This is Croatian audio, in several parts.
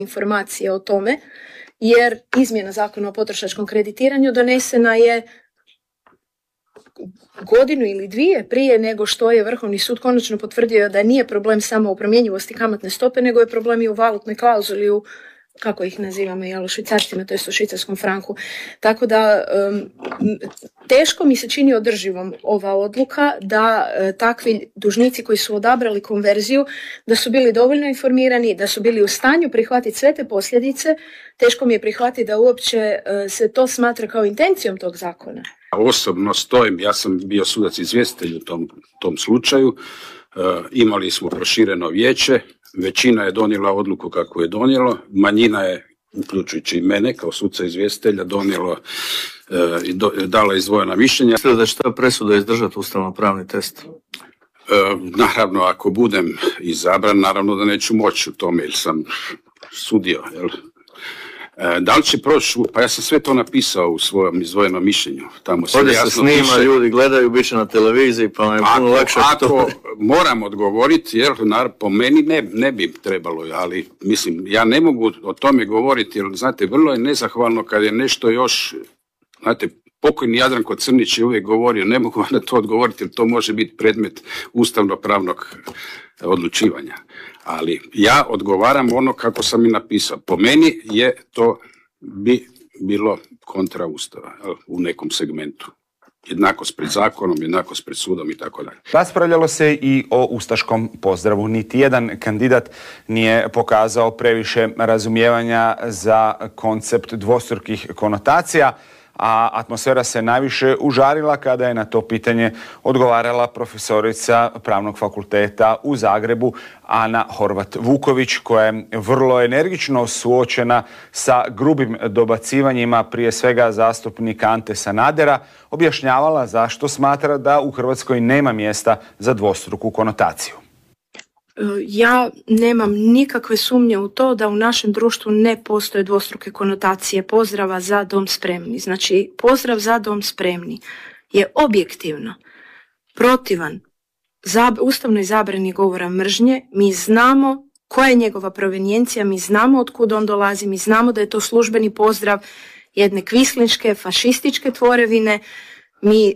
informacije o tome, jer izmjena zakona o potrošačkom kreditiranju donesena je godinu ili dvije prije nego što je Vrhovni sud konačno potvrdio da nije problem samo u promjenjivosti kamatne stope, nego je problem i u valutnoj klauzuli, u, kako ih nazivamo, u švicarcima, to je u švicarskom franku. Tako da teško mi se čini održivom ova odluka da takvi dužnici koji su odabrali konverziju, da su bili dovoljno informirani, da su bili u stanju prihvatiti sve te posljedice. Teško mi je prihvatiti da uopće se to smatra kao intencijom tog zakona. Osobno stojim, ja sam bio sudac izvjestitelj u tom slučaju, imali smo prošireno vijeće, većina je donijela odluku kako je donijelo, manjina je, uključujući i mene kao suca izvjestitelja, donijelo i dala izdvojena mišljenja. Mislite da će ta presuda izdržati ustavno-pravni test? Naravno, ako budem izabran, naravno da neću moći u tome, jer sam sudio, jel? Da li će proći, pa ja sam sve to napisao u svojom izdvojenom mišljenju. Tamo ovdje se snima, piše, ljudi gledaju, bit će na televiziji, pa vam je puno lakše. Ako moram odgovoriti, jer po meni ne bi trebalo, ali mislim, ja ne mogu o tome govoriti, jer znate, vrlo je nezahvalno kad je nešto još, znate, pokojni Jadranko Crnić je uvijek govorio, ne mogu na to odgovoriti, jer to može biti predmet ustavno-pravnog odlučivanja. Ali ja odgovaram ono kako sam i napisao. Po meni je to bilo kontra Ustava u nekom segmentu. Jednakost pred zakonom, jednakost pred sudom i tako dalje. Raspravljalo se i o ustaškom pozdravu. Niti jedan kandidat nije pokazao previše razumijevanja za koncept dvostrukih konotacija, a atmosfera se najviše užarila kada je na to pitanje odgovarala profesorica Pravnog fakulteta u Zagrebu Ana Horvat-Vuković, koja je vrlo energično suočena sa grubim dobacivanjima prije svega zastupnika Ante Sanadera, objašnjavala zašto smatra da u Hrvatskoj nema mjesta za dvostruku konotaciju. Ja nemam nikakve sumnje u to da u našem društvu ne postoje dvostruke konotacije pozdrava za dom spremni. Znači, pozdrav za dom spremni je objektivno protivan ustavnoj zabrani govora mržnje. Mi znamo koja je njegova provenijencija, mi znamo od kud on dolazi, mi znamo da je to službeni pozdrav jedne kvislinške, fašističke tvorevine. Mi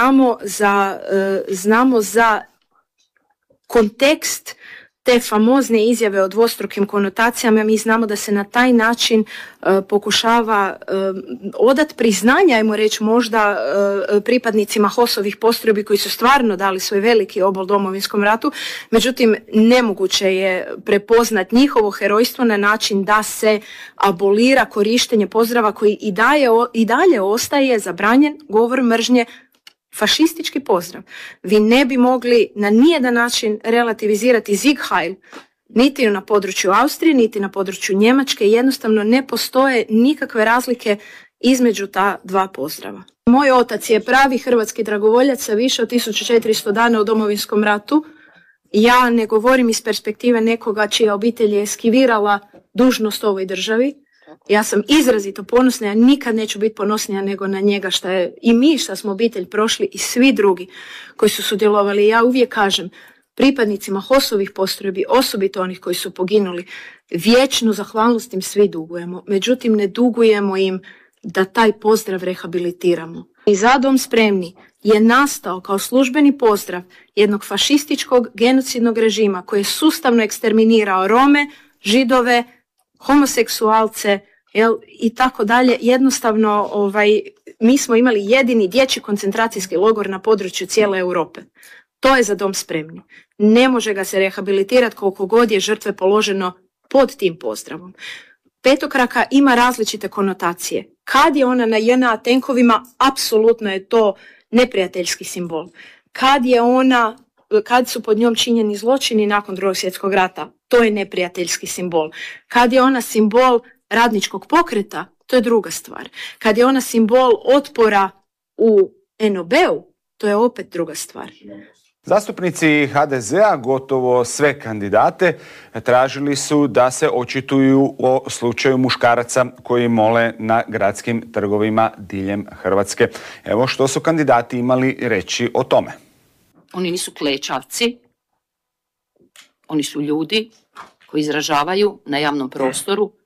znamo za kontekst te famozne izjave o dvostrukim konotacijama. Mi znamo da se na taj način pokušava odati priznanje, ajmo reći možda pripadnicima HOS-ovih postrojbi koji su stvarno dali svoj veliki obol Domovinskom ratu, međutim nemoguće je prepoznat njihovo herojstvo na način da se abolira korištenje pozdrava koji i dalje ostaje zabranjen govor mržnje, fašistički pozdrav. Vi ne bi mogli na nijedan način relativizirati Sieg Heil, niti na području Austrije, niti na području Njemačke. Jednostavno ne postoje nikakve razlike između ta dva pozdrava. Moj otac je pravi hrvatski dragovoljac sa više od 1400 dana u Domovinskom ratu. Ja ne govorim iz perspektive nekoga čija obitelj je eskivirala dužnost ovoj državi. Ja sam izrazito ponosna, ja nikad neću biti ponosnija nego na njega šta je i mi šta smo obitelj prošli i svi drugi koji su sudjelovali. Ja uvijek kažem pripadnicima HOS-ovih postrojbi, osobito onih koji su poginuli, vječnu zahvalnost im svi dugujemo. Međutim, ne dugujemo im da taj pozdrav rehabilitiramo. I za dom spremni je nastao kao službeni pozdrav jednog fašističkog genocidnog režima koji je sustavno eksterminirao Rome, Židove, homoseksualce i tako dalje. Jednostavno mi smo imali jedini dječji koncentracijski logor na području cijele Europe. To je za dom spremni. Ne može ga se rehabilitirati koliko god je žrtve položeno pod tim pozdravom. Petokraka ima različite konotacije. Kad je ona na JNA tenkovima, apsolutno je to neprijateljski simbol. Kad su pod njom činjeni zločini nakon Drugog svjetskog rata, to je neprijateljski simbol. Kad je ona simbol radničkog pokreta, to je druga stvar. Kad je ona simbol otpora u NOB-u, to je opet druga stvar. Zastupnici HDZ-a, gotovo sve kandidate, tražili su da se očituju o slučaju muškaraca koji mole na gradskim trgovima diljem Hrvatske. Evo što su kandidati imali reći o tome. Oni nisu klečavci, oni su ljudi tako izražavaju na javnom prostoru,